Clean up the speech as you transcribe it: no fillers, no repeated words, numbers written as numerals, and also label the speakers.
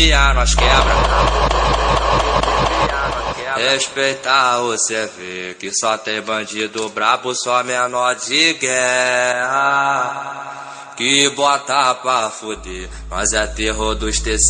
Speaker 1: nós quebra. Respeitar o CV, que só tem bandido brabo, só menor de guerra. Que bota pra fuder, nós é terror dos TC.